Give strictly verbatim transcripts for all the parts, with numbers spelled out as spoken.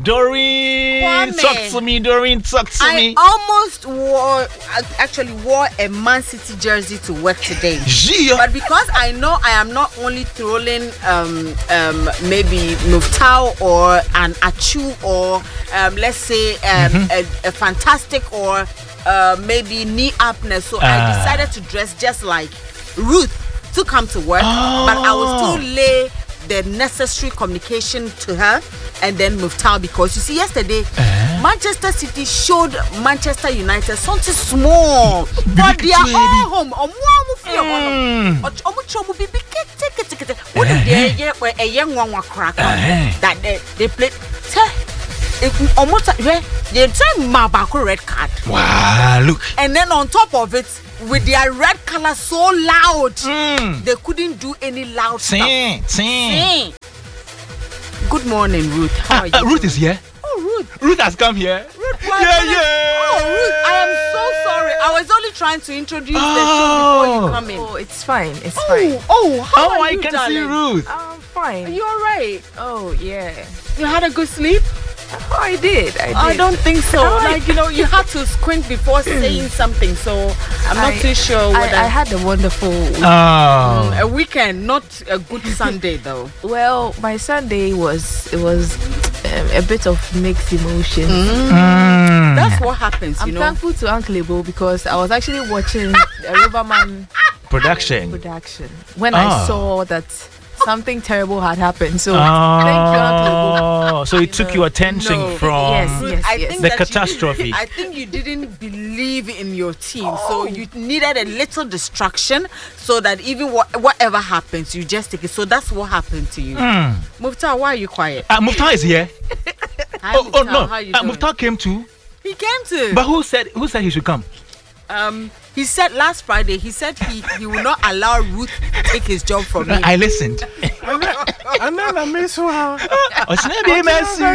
Doreen, Kwame. talk to me, Doreen, talk to I me. almost wore, actually wore a Man City jersey to work today. Gia. But because I know I am not only throwing um, um, maybe Muftau or an Achu or um, let's say um, mm-hmm. a, a fantastic or uh, maybe knee upness, so uh. I decided to dress just like Ruth to come to work, oh. but I will still lay the necessary communication to her and then Muftau, because you see yesterday uh-huh. Manchester City showed Manchester United something small but they are all home that they, they played almost they turned Mabako red card. Wow, look. And then on top of it, with their red color so loud, mm. they couldn't do any loud sing, stuff. Sing. Sing. Good morning, Ruth. How uh, are you? Uh, Ruth doing? is here. Oh, Ruth. Ruth has come here. Ruth, yeah, yeah. Oh, Ruth, I am so sorry. I was only trying to introduce oh. the show before you come in. Oh, it's fine. It's oh, fine. Oh, how oh, are I you, can darling? see Ruth. I'm fine. Are you all right? Oh, yeah. You had a good sleep? Oh, I did. I did. I don't think so. Like, you know, you had to squint before saying something, so I'm not I, too sure. I, I had a wonderful week. Oh. Mm, a weekend, not a good Sunday, though. Well, my Sunday was, it was um, a bit of mixed emotions. Mm. Mm. That's what happens, you I'm know. thankful to Uncle Ebo because I was actually watching a Riverman production. production when oh. I saw that something terrible had happened. So oh. thank you, Uncle Ebo. So it took your attention no. from yes, yes, I yes. think the that catastrophe. You, I think you didn't believe in your team, oh. so you needed a little distraction so that even what, whatever happens, you just take it. So that's what happened to you. Mm. Muftau, why are you quiet? Uh, Muftau is here. Hi, oh, Muftau, oh no, how you uh, doing? Muftau came too. He came too. But who said who said he should come? Um, he said last Friday. He said he, he will not allow Ruth to take his job from him. I listened. And then I miss her. Oh, Snappy Messi.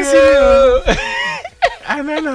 And then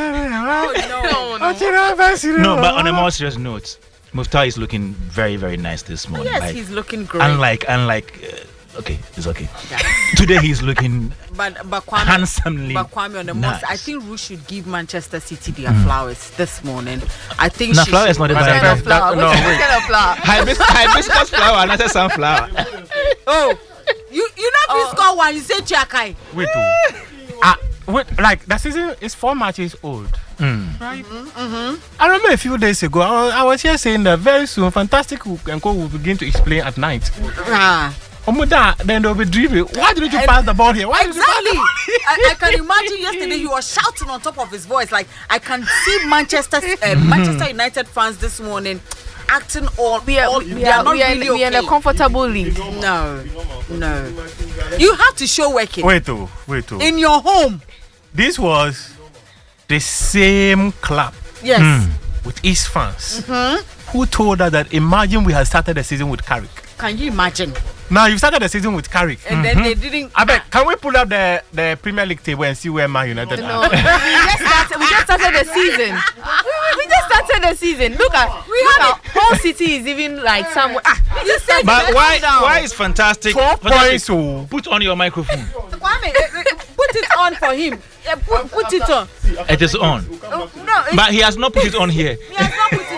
Oh, no, but on a more serious note, Muftau is looking very, very nice this morning. Yes, like, he's looking great. Unlike, unlike, uh, okay, it's okay. Yeah. Today he's looking but, but Kwame, handsomely. But Kwame, on the nice. most, I think Ruth should give Manchester City their mm. flowers this morning. I think no, she flower should. is not a What kind of bad flower? No, What wait. kind of flower? Hibiscus, hibiscus flower, not a sunflower. Oh, you you know if you score one, you say Chiakai. Wait, oh. ah, wait, like the season is four matches old, mm. right? Mm-hmm, mm-hmm. I remember a few days ago, I was, I was here saying that very soon, Fantastic and Co will begin to explain at night. Ah. Omuda, then they'll be dreaming. Why didn't you And pass the ball here? Why exactly. did you pass the ball I, I can imagine yesterday he was shouting on top of his voice. Like I can see Manchester uh, Manchester United fans this morning acting all. We are, all, we they are, are not we are, really we are okay. in a comfortable lead. No, no. You have to show working. Wait, oh, wait, oh. In your home. This was the same club. Yes. Mm. With East fans Mm-hmm. who told us that imagine we had started the season with Carrick. Can you imagine? Now you've started the season with Carrick. And mm-hmm. then they didn't. I bet. Can we pull up the, the Premier League table and see where Man United No, are? we just started, we just started the season. We, we just started the season. Look at we look at whole city is even like somewhere. Ah, You said But why why is fantastic? Twelve fantastic. points. Oh. Put on your microphone. Kwame, uh, uh, put it on for him. Yeah, put, put it on. It is on. Oh, no, it, But he has not put it on here. he has not put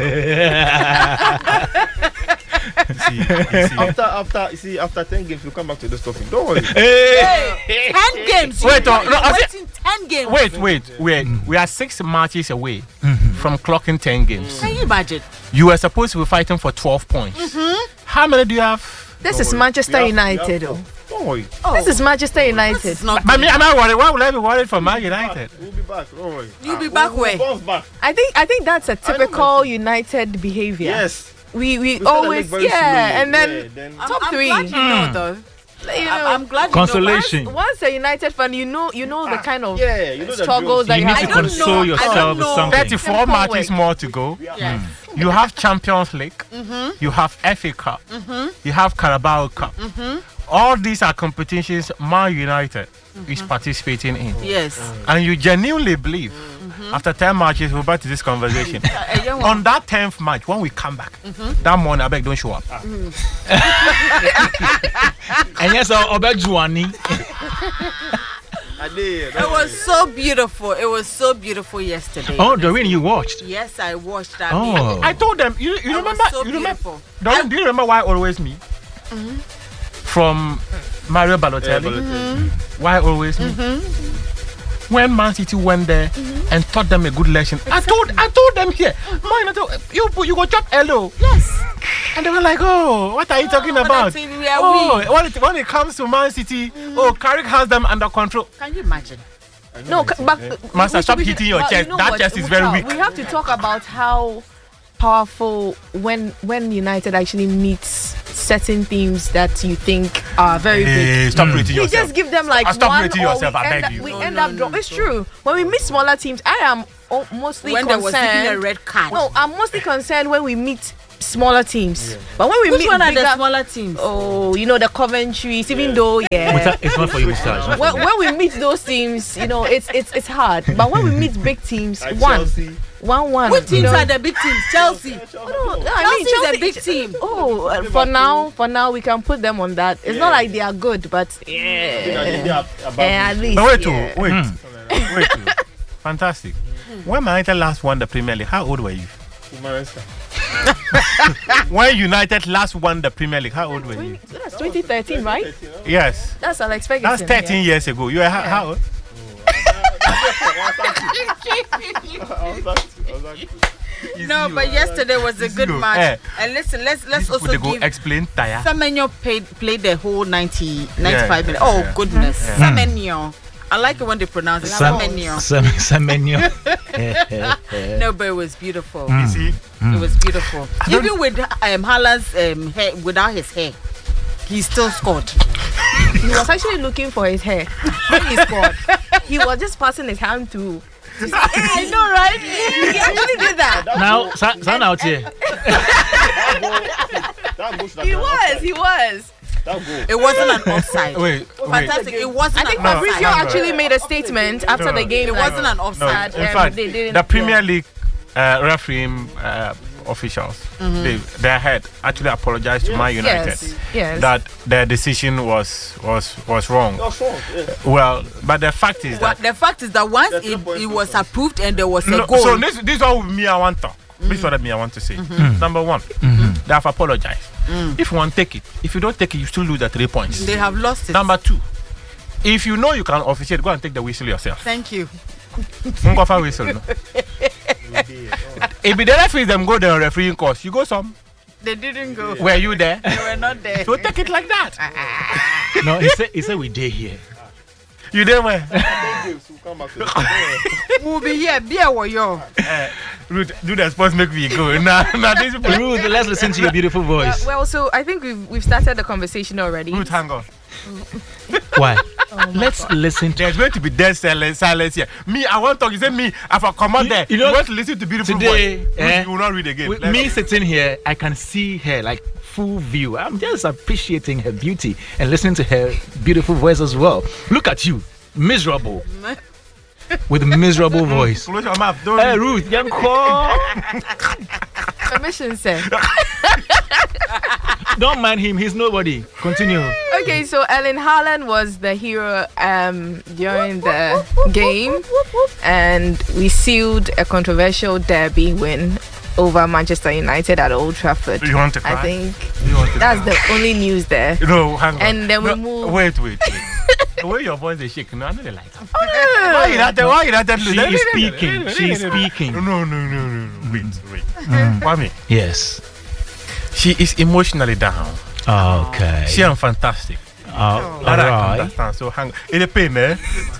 it on. see, you see. after after you see after ten games we'll come back to this topic. Don't worry. Hey. Ten games. Wait, you, oh, no, I you're said- waiting ten games. Wait, wait, wait. We are six matches away Mm-hmm. from clocking ten games. Can you imagine? You were supposed to be fighting for twelve points. Mm-hmm. How many do you have? this Don't is worry. Manchester We have- we United. have- Oh. Don't worry. Oh, This is Manchester United. it's not. But me, am I worried? Why would I be worried for Man United? We'll be back. Don't worry. You'll be Ah, back we'll, where? We'll bounce back. I think I think that's a I know, typical man. United behavior. Yes. We we, We started always very yeah, slowly. and then Yeah, then I'm, top I'm three. glad you know, though. you know, I'm, I'm glad Consolation. you know. once a United fan, you know you know the kind of yeah, you know the struggles drills. that You you, need have to I don't console know. I yourself don't with know. something. thirty-four Simple matches work. more to go. Yes. You have Champions League. Mm-hmm. You have F A Cup. Mm-hmm. You have Carabao Cup. Mm-hmm. All these are competitions Man United is participating in. Yes. And you genuinely believe, after ten matches, we're back to this conversation. A young one. On that tenth match, when we come back, that morning, I beg, don't show up. And yes, Obed Juani. I did. It was so beautiful. It was so beautiful yesterday. Oh, Doreen, you watched? Yes, I watched that. Oh. game. I told them. You, you It remember? was so you remember? beautiful. Doreen, do you remember why always me? From Mario Balotelli. Yeah, Why always me? When Man City went there and taught them a good lesson, I told I told them here, man, I told, you you go chop hello. Yes. And they were like, oh, what are you talking but about? I think we are Oh, weak. when it, when it comes to Man City, oh, Carrick has them under control. Can you imagine? No, c- but Master, we stop should- hitting your but chest. you know That what, chest is very Mukta, weak. We have to talk about how powerful when when United actually meets certain teams that you think are very big. Hey, stop rating We yourself. just give them like Ah, stop one rating or yourself, we I end beg up, you. we No, end no, up no, draw. no. It's true. When we meet smaller teams, I am o- mostly When there was concerned. even a red card. No, I'm mostly concerned when we meet smaller teams. But when we Which meet one are bigger, the smaller teams? oh, you know the Coventries, even though yeah. Muta, it's not for you, Muta. It's not for when, you. when we meet those teams, you know, it's it's it's hard. But when we meet big teams, Like one, Chelsea. one, one. Which you teams know, are the big teams? Chelsea. no, no, I mean, Chelsea is a Chelsea- big team. Oh, uh, for now, for now, we can put them on that. It's not Yeah. like they are good, but Yeah, yeah, they are above yeah, at you. least. But wait, yeah. oh, wait, wait, oh. Fantastic. When Man United last won the Premier League, how old were you? Maresca. When United last won the Premier League, how old were you? That's twenty thirteen, right? Yes, That's Alex Ferguson. that's thirteen yeah. years ago. You were how, how old? I was actually- I was actually- No, but yesterday was a good you. match. Eh. And listen, let's let's These people, also they go give explain tire. Semenyo played played the whole ninety, ninety-five Yeah, minutes. Oh yeah. goodness, Semenyo. I like it when they pronounce it. Sam- Semenyo. Sam- Semenyo. No, but it was beautiful. You see, It was beautiful. Even with um, Haaland's um, hair, without his hair, he still scored. He was actually looking for his hair when he scored. He was just passing his hand through. to say, "Hey, I know, right?" He actually did that. Now, Sa- San out here. That goal should have He been was. offside. He was. That goal. It wasn't an offside. wait, wait. Fantastic. It wasn't I think an No, Fabrizio offside. no. actually made a statement after No. the game. It like, wasn't an No, offside. Sad, in um, fact, they didn't- the Premier yeah. League uh, refereeing uh, officials, they, their head actually apologized to Man United Yes. Yes. that their decision was was was wrong. That was wrong. Yeah. Well, but the fact is Well, that the fact is that once That's it, the point. it was approved and there was a no, goal, so this this is what me I want to. This is what me I want to say. Number one, they have apologized. If you want to take it, if you don't take it, you still lose the three points. they have lost it. Number two, if you know you can officiate, go and take the whistle yourself. Thank you. Go for whistle. No? If the referees them go the refereeing course, you go some. They didn't go. Were you there? They were not there. So take it like that. No, he said, he said we did here. You there where? Ten games, we'll come back to that. We'll be here. Beer or yo. Uh, Ruth, do the sports make me go. Nah, nah, this people. Ruth, let's listen to your beautiful Well, voice. well, so I think we've we've started the conversation already. Ruth, hang on. Why? Let's listen to There's going to be dead silence, silence here. Me, I want to talk. You say me, if I come out You- there, you you, know, want to listen to beautiful today, voice. Ruth, eh, you will not read again. With Let's me go. sitting here, I can see her like full view. I'm just appreciating her beauty and listening to her beautiful voice as well. Look at you, miserable, with a miserable voice. Close your mouth. Don't Hey read. Ruth, young call. Permission, sir. Don't mind him. He's nobody. Continue. Okay, so Erling Haaland was the hero um, during the game, and we sealed a controversial derby win over Manchester United at Old Trafford. You want to cry? I think You want to that's cry? the only news there. No, hang on. And then we no, move- Wait, wait, wait. The way your voice is shaking, no, I know they like it. Why you not? Why you not? She is speaking. She is speaking. No, no, no, no, no. Wait, wait. Kwame, Yes. she is emotionally down. Okay. She am fantastic. Uh, That I can alright. understand. So hang. It a pain, eh?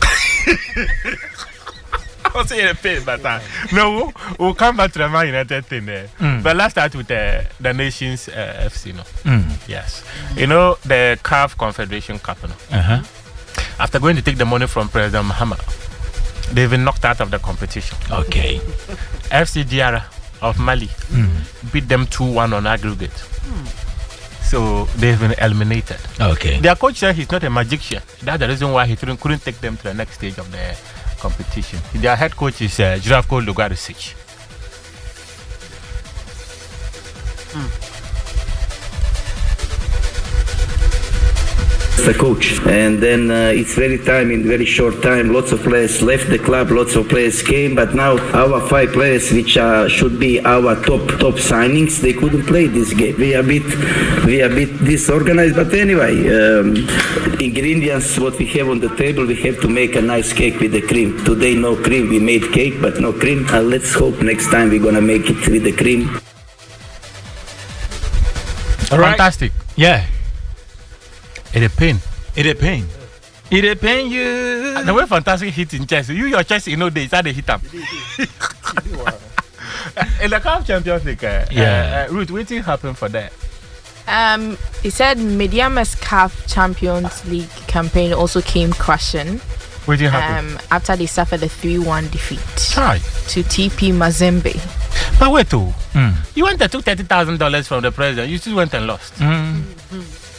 I'll say it a pain, but uh, no, we'll, we'll come back to the Man United thing there. Mm. But let's start with the the Nations uh, F C, no? Mm. Yes. You know the C A F Confederation Cup, no? Uh-huh. After going to take the money from President Mahama, they've been knocked out of the competition. Okay. F C Diarra of Mali beat them two one on aggregate. So they've been eliminated. Okay. Their coach said he's not a magician. That's the reason why he couldn't, couldn't take them to the next stage of the competition. Their head coach is uh, Zdravko Lugarisic. just a coach. And then uh, it's very time, in very short time, lots of players left the club, lots of players came, but now our five players, which uh, should be our top top signings, they couldn't play this game. We are a bit, we are a bit disorganized, but anyway, um, ingredients, what we have on the table, we have to make a nice cake with the cream. Today no cream, we made cake, but no cream. Uh, let's hope next time we're gonna make it with the cream. All right. Fantastic. Yeah. It a pain. It a pain. It a pain you. The way Fantastic hit in chess, you your chess in no days, how they hit them. In the Cup Champions League, uh, yeah. uh, uh, Ruth, what thing happened for that? Um, he said Mediama's C A F Champions League campaign also came crashing. What thing happened? Um, after they suffered a three one defeat Try. to T P Mazembe. But wait, too. Mm. You went and took thirty thousand dollars from the president. You still went and lost. Mm. Mm-hmm.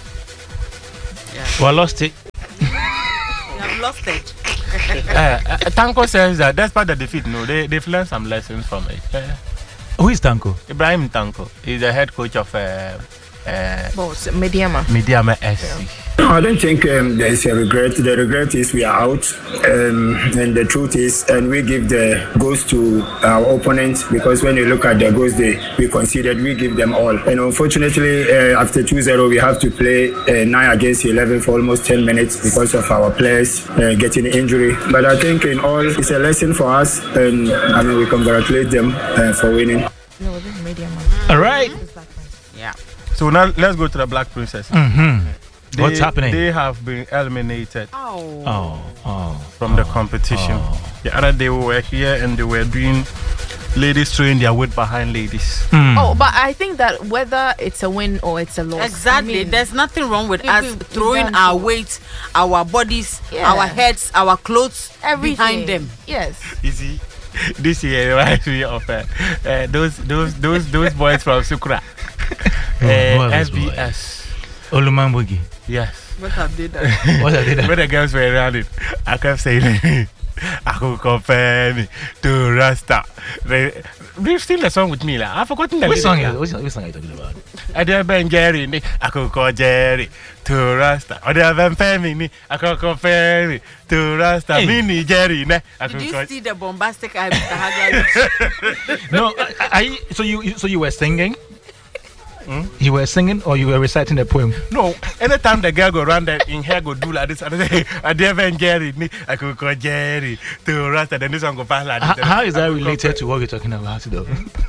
Yeah. Well, I lost it. You have lost it. uh, uh, Tanko says that despite the defeat, no, they, they've learned some lessons from it. Uh, Who is Tanko? Ibrahim Tanko. He's the head coach of uh, uh, Boss, Mediama. Mediama S C. Yeah. I don't think um, there is a regret. The regret is we are out, um, and the truth is, and we give the goals to our opponents, because when you look at the goals they we conceded, we give them all. And unfortunately, uh, after two zero, we have to play uh, nine against eleven for almost ten minutes because of our players uh, getting injury. But I think in all, it's a lesson for us, and I mean we congratulate them uh, for winning. No, this is Mediama. All right. Yeah. So now let's go to the Black Princess. Mm-hmm. They, What's happening? They have been eliminated Oh. Oh, oh. from oh, the competition. oh. The other day we were here and they were doing ladies throwing their weight behind ladies. Mm. Oh, but I think that whether it's a win or it's a loss, Exactly. I mean, There's nothing wrong with we- us we- we've throwing done our so. weight, our bodies, Yeah. our heads, our clothes everything behind them. Yes. You see, this year reminds me of uh, uh, those those those those boys from Sukra, Oh, uh, what are S those B boys? S. Olumambugi. Yes. What have they done? What are they done? When the girls were around it, I kept saying, I could compare me to Rasta. They, they sing the song with me. Like, I've forgotten the Which song lyrics is now. which, which song are you talking about? I did Ben Jerry, ni, I could call Jerry to Rasta. Or they Ben Femi, ni, I could compare me to Rasta. Hey. Mini Jerry, ne, I Did could you call. see the bombastic eye Mister Haggard? No, I, I, so you you- so you were singing? Hmm? You were singing or you were reciting a poem? No, anytime the girl go around there in hair go do like this, I say, I did Ben Jerry, ni, I could call Jerry to Rasta. Then this one go pass like H- this. how is that I could related compare- to what we're talking about though?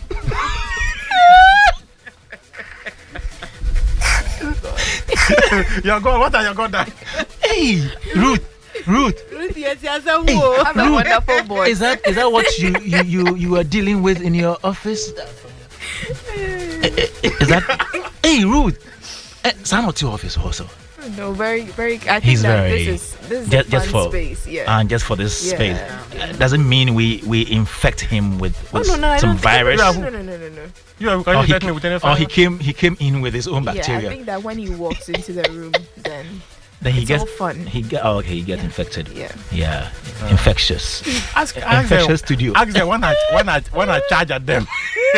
You're going, what are you going to Hey, Ruth, Ruth, Ruth, yes, yes, I Hey. will. Have a wonderful boy. is that is that what you you you, you are dealing with in your office? Eh, eh, Is that? Hey, Ruth, eh, Sam to office also, No, very, very. I think He's that very- this is this is just- a just fun for- space. Yeah. and just for this Yeah. space, uh, doesn't mean we we infect him with, oh with no, no, I some don't think- virus. No, no, no, no, no, no. You are Or going he, to me with any or he fire? came he came in with his own Yeah, I bacteria. think that when he walks into the room, then then he it's gets all fun. he get oh, okay he gets Yeah. infected. Yeah. Yeah, infectious. Ask, ask Infectious them, studio. ask them when I, when I, when I charge at them.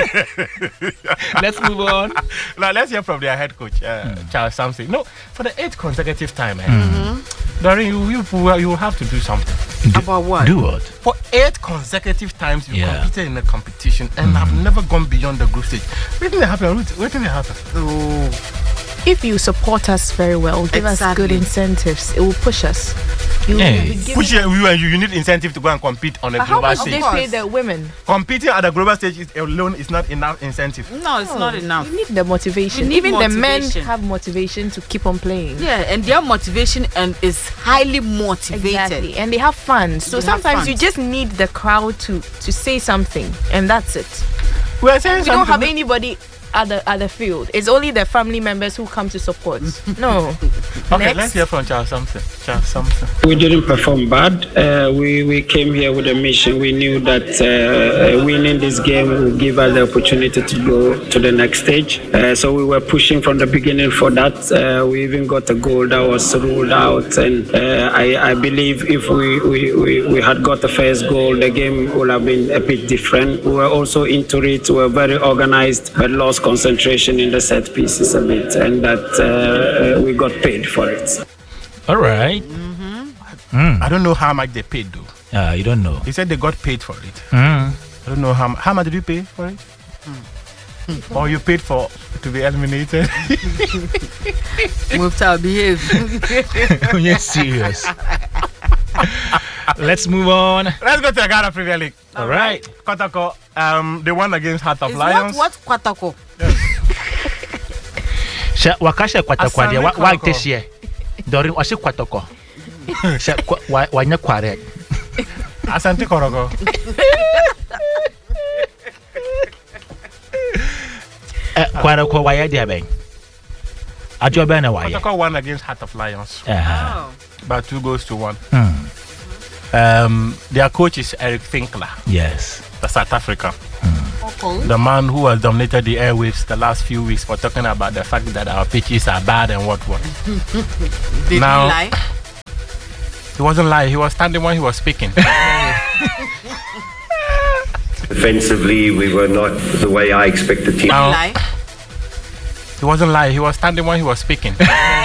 Let's move on. Now let's hear from their head coach, uh, Hmm. Charles Sampson. No, for the eighth consecutive time, eh, Doreen, you, you you will have to do something. About what? Do what? For eight consecutive times, you Yeah. competed in a competition, and I've never gone beyond the group stage. What did happen? What did happen? Oh. If you support us very well, give us good Exactly. incentives, it will push us. You, Hey. we give Which them- you, you you need incentive to go and compete on a But how global much do stage. they pay the women? Competing at the global stage is, alone is not enough incentive. No, it's not enough. You need the motivation. You need Even the men motivation. have motivation to keep on playing. Yeah, and their motivation and is highly motivated. Exactly, and they have fun. So They have sometimes fun. you just need the crowd to to say something, and that's it. We're saying We don't have something- anybody at the at the field. It's only the family members who come to support. No. Okay, Next. let's hear from Charles Sampson. Charles Sampson. We didn't perform bad. Uh, we, we came here with a mission. We knew that uh, winning this game will give us the opportunity to go to the next stage. Uh, so we were pushing from the beginning for that. Uh, we even got a goal that was ruled out. And uh, I, I believe if we, we, we, we had got the first goal, the game would have been a bit different. We were also into it. We were very organized, but lost concentration in the set pieces a bit. And that uh, we got paid for it. All right. Mm-hmm. Mm. I don't know how much they paid though. Uh, you don't know. He said they got paid for it. Mm. I don't know how how much did you pay for it? Mm. Or you paid for to be eliminated? Move to behave. You're serious. Let's move on. Let's go to the Ghana Premier League. All right. Kotoko, um, they won against Heart of Is Lions. what what Kwatako? Sha wakasha kwatoko dia wa wa Asante teshie. Dori wasi kwatoko. Sha wa wa nya kware. Asante Korogo. Eh kware ko wa ya dia ben. Ajo ben na wa ya. Kotoko won against Heart of Lions. Uh-huh. Oh. By two goals to one. Mm. Um, their coach is Eric Finkler, Yes. the South African. Okay. The man who has dominated the airwaves the last few weeks for talking about the fact that our pitches are bad and what what. Did Now- he lie? He wasn't lying, he was standing when he was speaking. Defensively, we were not the way I expected the team. Now, Lie? he wasn't lying, he was standing when he was speaking.